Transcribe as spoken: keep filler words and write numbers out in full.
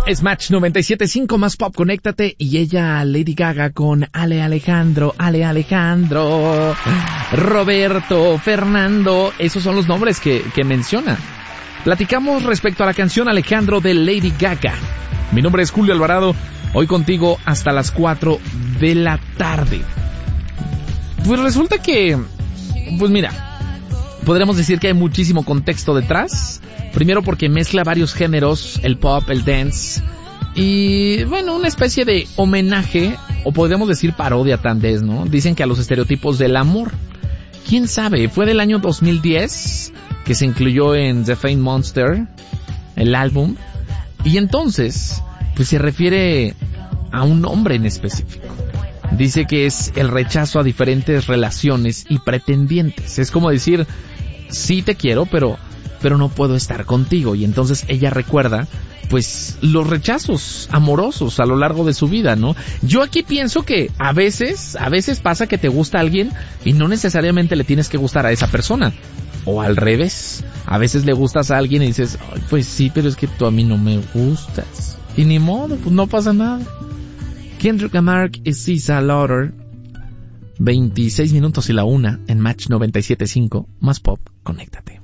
Es Match noventa y siete punto cinco más pop, conéctate. Y ella, Lady Gaga con Ale Alejandro, Ale Alejandro, Roberto, Fernando. Esos son los nombres que, que menciona. Platicamos respecto a la canción Alejandro de Lady Gaga. Mi nombre es Julio Alvarado. Hoy contigo hasta las cuatro de la tarde. Pues resulta que, pues mira, podríamos decir que hay muchísimo contexto detrás. Primero porque mezcla varios géneros, el pop, el dance, y bueno, una especie de homenaje, o podríamos decir parodia tal vez, ¿no? Dicen que a los estereotipos del amor. ¿Quién sabe? Fue del año dos mil diez que se incluyó en The Fame Monster, el álbum, y entonces, pues se refiere a un hombre en específico. Dice que es el rechazo a diferentes relaciones y pretendientes. Es como decir, sí te quiero, pero... pero no puedo estar contigo. Y entonces ella recuerda, pues, los rechazos amorosos a lo largo de su vida, ¿no? Yo aquí pienso que a veces, a veces pasa que te gusta alguien y no necesariamente le tienes que gustar a esa persona. O al revés, a veces le gustas a alguien y dices, ay, pues sí, pero es que tú a mí no me gustas. Y ni modo, pues no pasa nada. Kendrick Lamar y S Z A Laughter, veintiséis minutos y la una en Match noventa y siete punto cinco, más pop, conéctate.